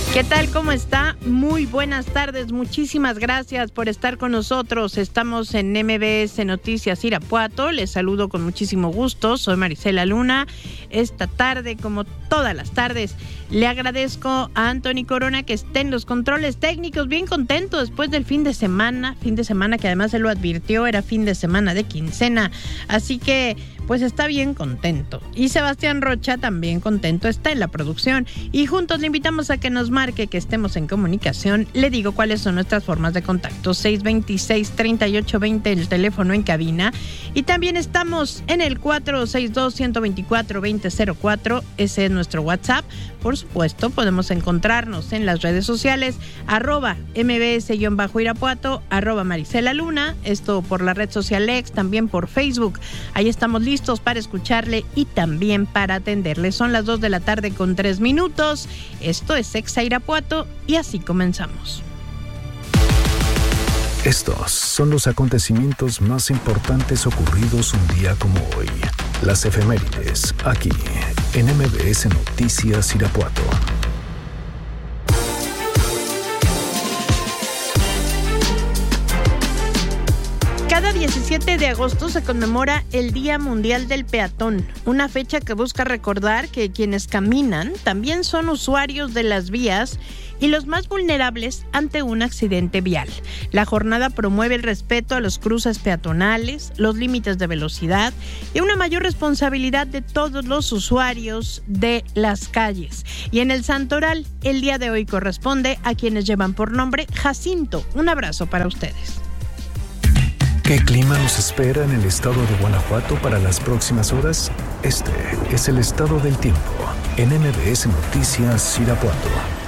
¿Qué tal? ¿Cómo está? Muy buenas tardes. Muchísimas gracias por estar con nosotros. Estamos en MBS Noticias Irapuato. Les saludo con muchísimo gusto. Soy Marisela Luna. Esta tarde, como todas las tardes, le agradezco a Anthony Corona que esté en los controles técnicos. Bien contento después del fin de semana que además él lo advirtió, era fin de semana de quincena. Así que pues está bien contento. Y Sebastián Rocha también contento, está en la producción. Y juntos le invitamos a que nos marque, que estemos en comunicación. Le digo cuáles son nuestras formas de contacto. 626-3820, el teléfono en cabina. Y también estamos en el 462-124-2004. Ese es nuestro WhatsApp. Por supuesto, podemos encontrarnos en las redes sociales, @mbs_Irapuato, @Marisela Luna. Esto por la red social X, también por Facebook. Ahí estamos listos para escucharle y también para atenderle. Son las 2 de la tarde con 3 minutos. Esto es Exa Irapuato y así comenzamos. Estos son los acontecimientos más importantes ocurridos un día como hoy. Las efemérides, aquí en MBS Noticias Irapuato. Cada 17 de agosto se conmemora el Día Mundial del Peatón, una fecha que busca recordar que quienes caminan también son usuarios de las vías y los más vulnerables ante un accidente vial. La jornada promueve el respeto a los cruces peatonales, los límites de velocidad y una mayor responsabilidad de todos los usuarios de las calles. Y en el Santoral, el día de hoy corresponde a quienes llevan por nombre Jacinto. Un abrazo para ustedes. ¿Qué clima nos espera en el estado de Guanajuato para las próximas horas? Este es el estado del tiempo en MBS Noticias Irapuato.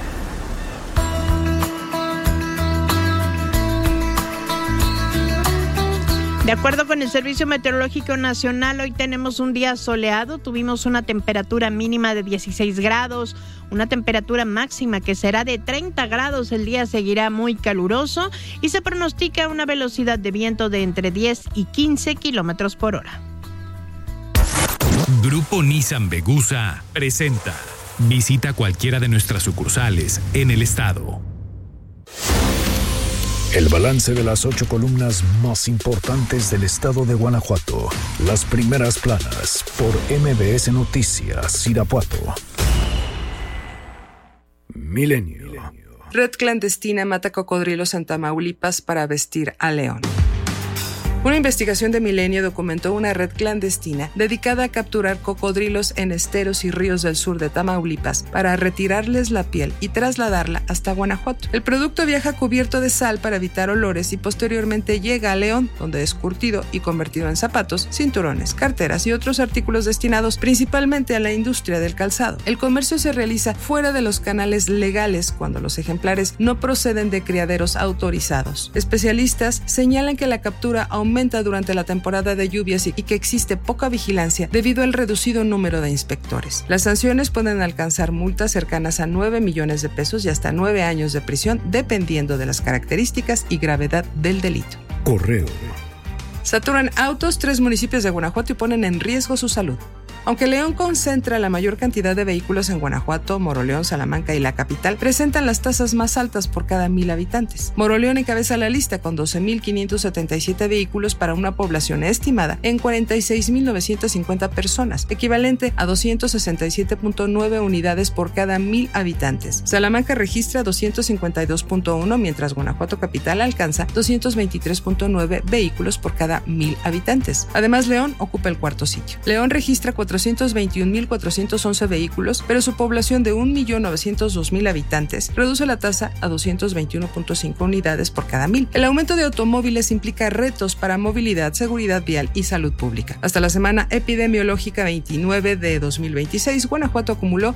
De acuerdo con el Servicio Meteorológico Nacional, hoy tenemos un día soleado. Tuvimos una temperatura mínima de 16 grados, una temperatura máxima que será de 30 grados. El día seguirá muy caluroso y se pronostica una velocidad de viento de entre 10 y 15 kilómetros por hora. Grupo Nissan Vegusa presenta. Visita cualquiera de nuestras sucursales en el estado. El balance de las 8 columnas más importantes del estado de Guanajuato. Las primeras planas por MBS Noticias Irapuato. Milenio. Red clandestina mata cocodrilos en Tamaulipas para vestir a león. Una investigación de Milenio documentó una red clandestina dedicada a capturar cocodrilos en esteros y ríos del sur de Tamaulipas para retirarles la piel y trasladarla hasta Guanajuato. El producto viaja cubierto de sal para evitar olores y posteriormente llega a León, donde es curtido y convertido en zapatos, cinturones, carteras y otros artículos destinados principalmente a la industria del calzado. El comercio se realiza fuera de los canales legales cuando los ejemplares no proceden de criaderos autorizados. Especialistas señalan que la captura aumenta durante la temporada de lluvias y que existe poca vigilancia debido al reducido número de inspectores. Las sanciones pueden alcanzar multas cercanas a 9 millones de pesos y hasta 9 años de prisión, dependiendo de las características y gravedad del delito. Correo. Saturan autos 3 municipios de Guanajuato y ponen en riesgo su salud. Aunque León concentra la mayor cantidad de vehículos en Guanajuato, Moroleón, Salamanca y la capital presentan las tasas más altas por cada 1,000 habitantes. Moroleón encabeza la lista con 12,577 vehículos para una población estimada en 46,950 personas, equivalente a 267.9 unidades por cada 1,000 habitantes. Salamanca registra 252.1, mientras Guanajuato capital alcanza 223.9 vehículos por cada 1,000 habitantes. Además, León ocupa el cuarto sitio. León registra 421.411 vehículos, pero su población de 1.902.000 habitantes reduce la tasa a 221.5 unidades por cada 1,000. El aumento de automóviles implica retos para movilidad, seguridad vial y salud pública. Hasta la semana epidemiológica 29 de 2026, Guanajuato acumuló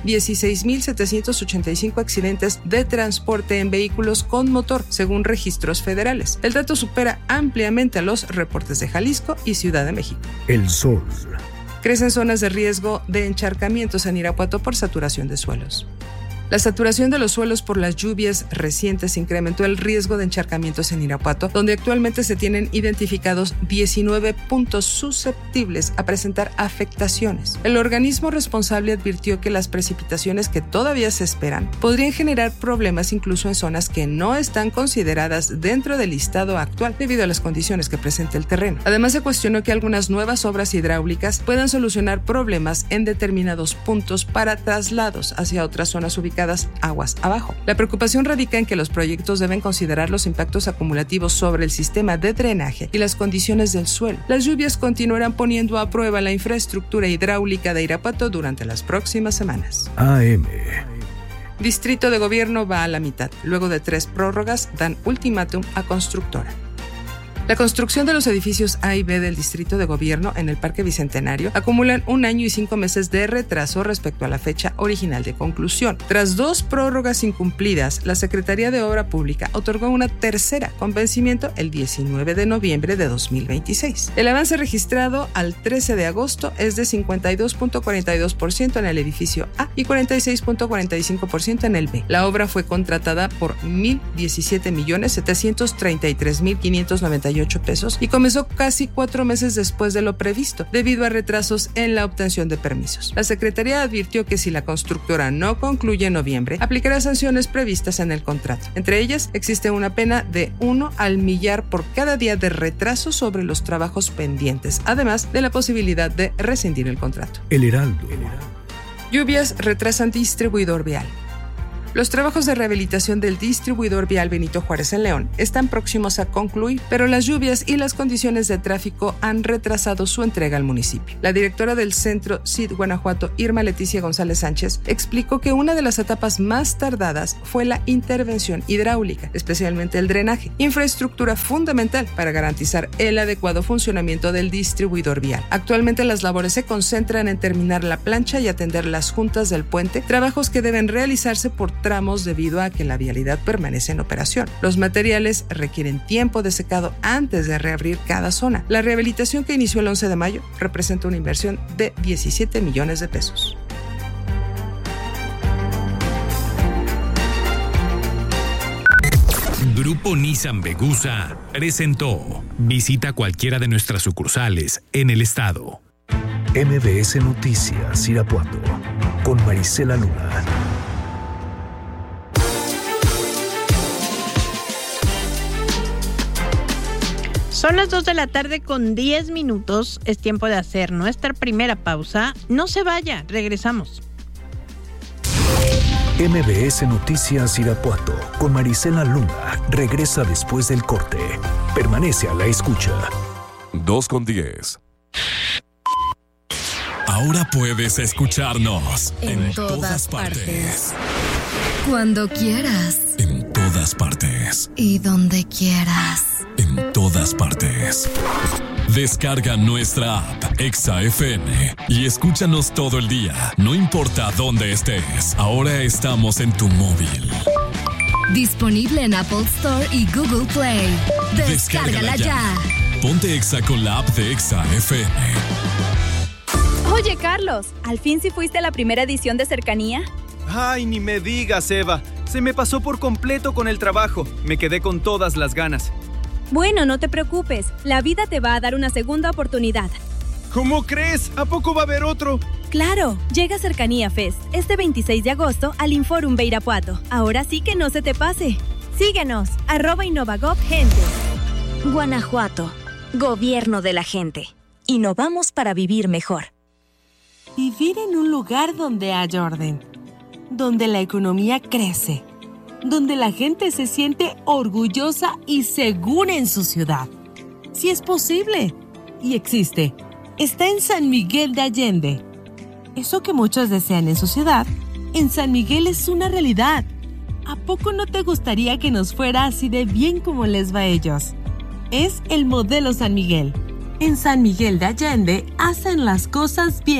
16.785 accidentes de transporte en vehículos con motor, según registros federales. El dato supera ampliamente a los reportes de Jalisco y Ciudad de México. El Sol. Crecen zonas de riesgo de encharcamientos en Irapuato por saturación de suelos. La saturación de los suelos por las lluvias recientes incrementó el riesgo de encharcamientos en Irapuato, donde actualmente se tienen identificados 19 puntos susceptibles a presentar afectaciones. El organismo responsable advirtió que las precipitaciones que todavía se esperan podrían generar problemas incluso en zonas que no están consideradas dentro del listado actual debido a las condiciones que presenta el terreno. Además, se cuestionó que algunas nuevas obras hidráulicas puedan solucionar problemas en determinados puntos para traslados hacia otras zonas ubicadas aguas abajo. La preocupación radica en que los proyectos deben considerar los impactos acumulativos sobre el sistema de drenaje y las condiciones del suelo. Las lluvias continuarán poniendo a prueba la infraestructura hidráulica de Irapuato durante las próximas semanas. AM. Distrito de Gobierno va a la mitad. Luego de 3 prórrogas, dan ultimátum a constructora. La construcción de los edificios A y B del Distrito de Gobierno en el Parque Bicentenario acumulan 1 año y 5 meses de retraso respecto a la fecha original de conclusión. Tras 2 prórrogas incumplidas, la Secretaría de Obra Pública otorgó una tercera con vencimiento el 19 de noviembre de 2026. El avance registrado al 13 de agosto es de 52.42% en el edificio A y 46.45% en el B. La obra fue contratada por 1,017,733,598 pesos y comenzó casi 4 meses después de lo previsto, debido a retrasos en la obtención de permisos. La Secretaría advirtió que si la constructora no concluye en noviembre, aplicará sanciones previstas en el contrato. Entre ellas, existe una pena de 1 al millar por cada día de retraso sobre los trabajos pendientes, además de la posibilidad de rescindir el contrato. El Heraldo. Lluvias retrasan distribuidor vial. Los trabajos de rehabilitación del distribuidor vial Benito Juárez en León están próximos a concluir, pero las lluvias y las condiciones de tráfico han retrasado su entrega al municipio. La directora del Centro CID Guanajuato, Irma Leticia González Sánchez, explicó que una de las etapas más tardadas fue la intervención hidráulica, especialmente el drenaje, infraestructura fundamental para garantizar el adecuado funcionamiento del distribuidor vial. Actualmente las labores se concentran en terminar la plancha y atender las juntas del puente, trabajos que deben realizarse por tramos debido a que la vialidad permanece en operación. Los materiales requieren tiempo de secado antes de reabrir cada zona. La rehabilitación que inició el 11 de mayo representa una inversión de 17 millones de pesos. Grupo Nissan Vegusa presentó. Visita cualquiera de nuestras sucursales en el estado. MBS Noticias Irapuato con Marisela Luna. Son las 2 de la tarde con 10 minutos. Es tiempo de hacer nuestra primera pausa. No se vaya, regresamos. MBS Noticias Irapuato con Marisela Luna regresa después del corte. Permanece a la escucha. 2:10. Ahora puedes escucharnos en todas partes. Cuando quieras. En todas partes. Y donde quieras. En todas partes. Descarga nuestra app Exa FM y escúchanos todo el día, no importa dónde estés. Ahora estamos en tu móvil. Disponible en Apple Store y Google Play. Descárgala ya. Ponte Exa con la app de Exa FM. Oye, Carlos, ¿al fin sí fuiste a la primera edición de Cercanía? Ay, ni me digas, Eva. Se me pasó por completo con el trabajo. Me quedé con todas las ganas. Bueno, no te preocupes. La vida te va a dar una segunda oportunidad. ¿Cómo crees? ¿A poco va a haber otro? Claro, llega Cercanía Fest este 26 de agosto al Inforum de Irapuato. Ahora sí que no se te pase. Síguenos, @InnovaGovGente. Guanajuato, gobierno de la gente. Innovamos para vivir mejor. Vivir en un lugar donde hay orden, donde la economía crece, donde la gente se siente orgullosa y segura en su ciudad. Sí es posible y existe. Está en San Miguel de Allende. Eso que muchos desean en su ciudad, en San Miguel es una realidad. ¿A poco no te gustaría que nos fuera así de bien como les va a ellos? Es el modelo San Miguel. En San Miguel de Allende hacen las cosas bien.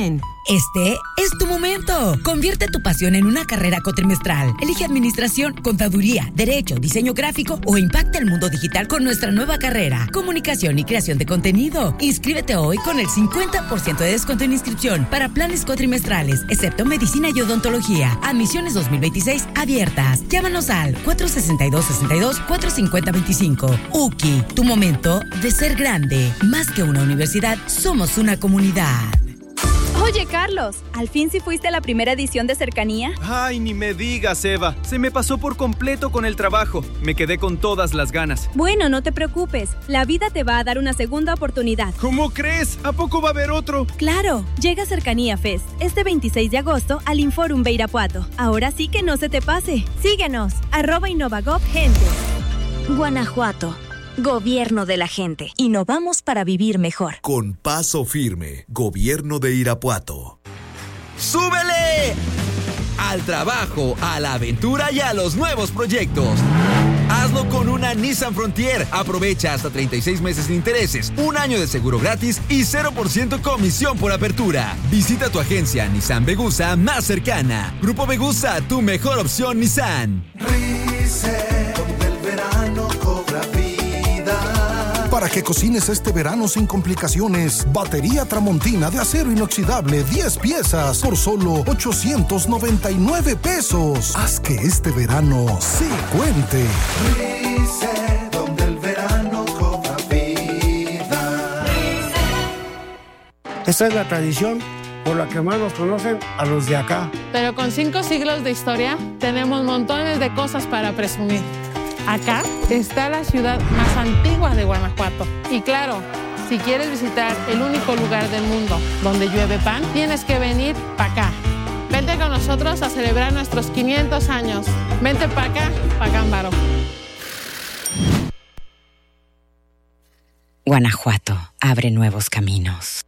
Este es tu momento. Convierte tu pasión en una carrera cuatrimestral. Elige administración, contaduría, derecho, diseño gráfico o impacta el mundo digital con nuestra nueva carrera. Comunicación y creación de contenido. Inscríbete hoy con el 50% de descuento en inscripción para planes cuatrimestrales, excepto medicina y odontología. Admisiones 2026 abiertas. Llámanos al 462-62-450-25. UKI, tu momento de ser grande. Más que una universidad, somos una comunidad. Oye, Carlos, ¿al fin sí fuiste a la primera edición de Cercanía? Ay, ni me digas, Eva. Se me pasó por completo con el trabajo. Me quedé con todas las ganas. Bueno, no te preocupes. La vida te va a dar una segunda oportunidad. ¿Cómo crees? ¿A poco va a haber otro? Claro. Llega Cercanía Fest este 26 de agosto al Inforum de Irapuato. Ahora sí que no se te pase. Síguenos. @InnovaGov gente. Guanajuato. Gobierno de la gente. Innovamos para vivir mejor. Con paso firme. Gobierno de Irapuato. ¡Súbele! Al trabajo, a la aventura y a los nuevos proyectos. Hazlo con una Nissan Frontier. Aprovecha hasta 36 meses sin intereses, un año de seguro gratis y 0% comisión por apertura. Visita tu agencia Nissan Vegusa más cercana. Grupo Vegusa, tu mejor opción Nissan. Rice, donde el verano cobra vida. Para que cocines este verano sin complicaciones, batería Tramontina de acero inoxidable 10 piezas por solo 899 pesos. Haz que este verano sí cuente. Rice, donde el verano cobra vida. Esta es la tradición por la que más nos conocen a los de acá. Pero con 5 siglos de historia, tenemos montones de cosas para presumir. Acá está la ciudad más antigua de Guanajuato. Y claro, si quieres visitar el único lugar del mundo donde llueve pan, tienes que venir para acá. Vente con nosotros a celebrar nuestros 500 años. Vente para acá, pa' Cámbaro. Guanajuato abre nuevos caminos.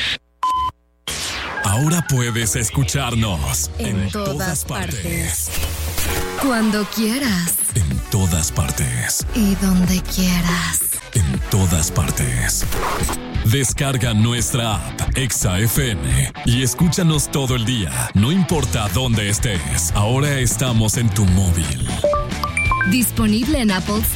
Ahora puedes escucharnos en todas partes. Cuando quieras. En todas partes. Y donde quieras. En todas partes. Descarga nuestra app Exa FM y escúchanos todo el día. No importa dónde estés. Ahora estamos en tu móvil. Disponible en Apple